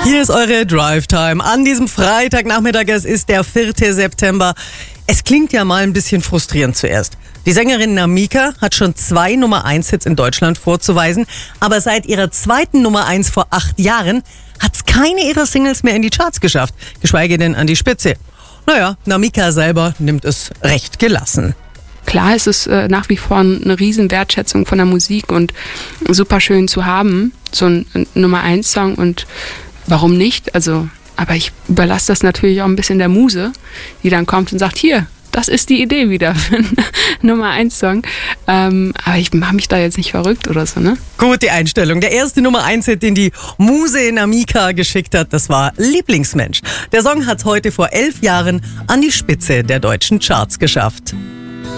Hier ist eure Drive Time an diesem Freitagnachmittag. Es ist der 4. September. Es klingt ja mal ein bisschen frustrierend zuerst. Die Sängerin Namika hat schon 2 Nummer-1-Hits in Deutschland vorzuweisen, aber seit ihrer zweiten Nummer 1 vor 8 Jahren hat's keine ihrer Singles mehr in die Charts geschafft, geschweige denn an die Spitze. Naja, Namika selber nimmt es recht gelassen. Klar, es ist nach wie vor eine riesen Wertschätzung von der Musik und super schön zu haben, so ein Nummer-1-Song, und warum nicht? Also, aber ich überlasse das natürlich auch ein bisschen der Muse, die dann kommt und sagt, hier, das ist die Idee wieder für einen Nummer-1-Song. Aber ich mache mich da jetzt nicht verrückt oder so, ne? Gute Einstellung. Der erste Nummer-1-Hit, den die Muse Namika geschickt hat, das war Lieblingsmensch. Der Song hat es heute vor 11 Jahren an die Spitze der deutschen Charts geschafft.